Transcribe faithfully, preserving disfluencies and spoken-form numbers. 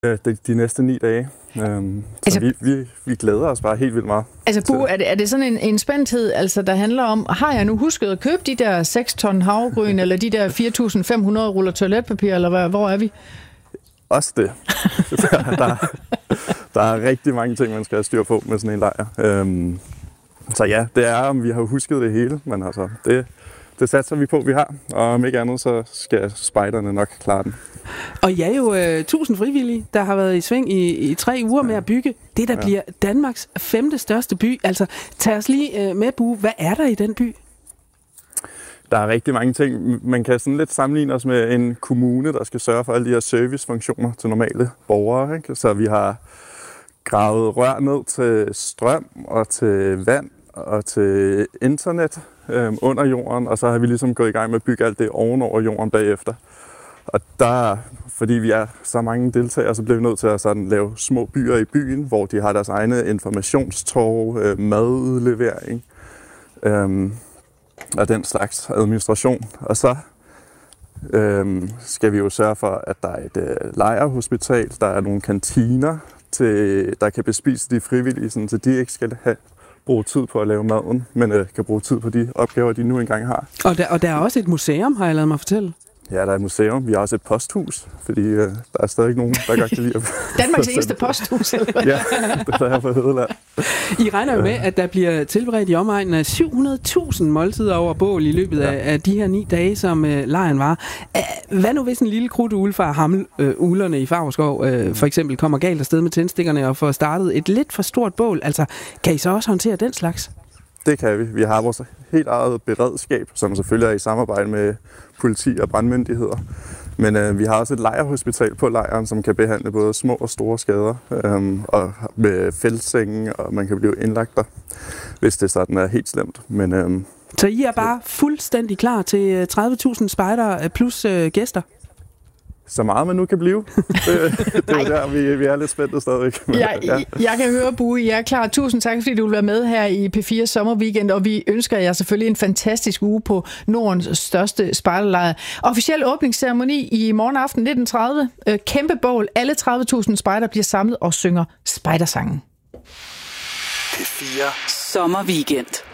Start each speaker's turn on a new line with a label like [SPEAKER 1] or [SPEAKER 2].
[SPEAKER 1] De, de næste ni dage. Øhm, altså, så vi, vi, vi glæder os bare helt vildt meget.
[SPEAKER 2] Altså, Bu, er det, er det sådan en, en spændthed, altså, der handler om, har jeg nu husket at købe de der seks ton havregryn, eller de der fire tusind fem hundrede ruller toiletpapir, eller hvad, hvor er vi?
[SPEAKER 1] Også det. der, der, der er rigtig mange ting, man skal have styr på med sådan en lejr. Øhm, så ja, det er, om vi har husket det hele, men altså, det, det satser vi på, vi har. Og om ikke andet, så skal spejderne nok klare den.
[SPEAKER 3] Og I er jo øh, tusind frivillige, der har været i sving i, i tre uger med at bygge det, der ja. bliver Danmarks femte største by. Altså, tag os lige øh, med, Bu. Hvad er der i den by?
[SPEAKER 1] Der er rigtig mange ting. Man kan sådan lidt sammenligne os med en kommune, der skal sørge for alle de her servicefunktioner til normale borgere. Ikke? Så vi har gravet rør ned til strøm og til vand og til internet øh, under jorden, og så har vi ligesom gået i gang med at bygge alt det ovenover jorden bagefter. Og der, fordi vi er så mange deltagere, så bliver vi nødt til at sådan lave små byer i byen, hvor de har deres egne informationstorv, øh, madudlevering øh, og den slags administration. Og så øh, skal vi jo sørge for, at der er et øh, lejrhospital, der er nogle kantiner, til, der kan bespise de frivillige, sådan, så de ikke skal have bruge tid på at lave maden, men øh, kan bruge tid på de opgaver, de nu engang har.
[SPEAKER 3] Og der, og der er også et museum, har jeg lavet mig fortælle.
[SPEAKER 1] Ja, der er et museum. Vi har også et posthus, fordi øh, der er stadig nogen, der godt kan lide at...
[SPEAKER 2] Danmarks eneste posthus, eller hvad?
[SPEAKER 1] Ja, det er her på Hedeland.
[SPEAKER 3] I regner jo med, at der bliver tilberedt i omegnen af syv hundrede tusind måltider over bål i løbet af, ja. af de her ni dage, som øh, lejren var. Hvad nu hvis en lille krudtugle fra Hammel, øh, uglerne i Favrskov, øh, for eksempel kommer galt afsted med tændstikkerne og får startet et lidt for stort bål? Altså, kan I så også håndtere den slags?
[SPEAKER 1] Det kan vi. Vi har vores helt eget beredskab, som selvfølgelig er i samarbejde med politi og brandmyndigheder. Men øh, vi har også et lejrhospital på lejren, som kan behandle både små og store skader, øh, og med feltsenge, og man kan blive indlagt der, hvis det sådan er helt slemt. Men, øh,
[SPEAKER 3] så I er bare fuldstændig klar til tredive tusind spejdere plus øh, gæster?
[SPEAKER 1] Så meget man nu kan blive. Det, det er der, vi, vi er lidt spændte stadigvæk.
[SPEAKER 2] Ja, ja. Jeg kan høre, Bue, jeg er klar. Tusind tak, fordi du vil være med her i P fire Sommerweekend, og vi ønsker jer selvfølgelig en fantastisk uge på Nordens største spejderlejr. Officiel åbningsceremoni i morgen aften nitten tredive. Kæmpe bål. Alle tredive tusind spejder bliver samlet og synger spejdersangen.
[SPEAKER 4] P fire Sommerweekend.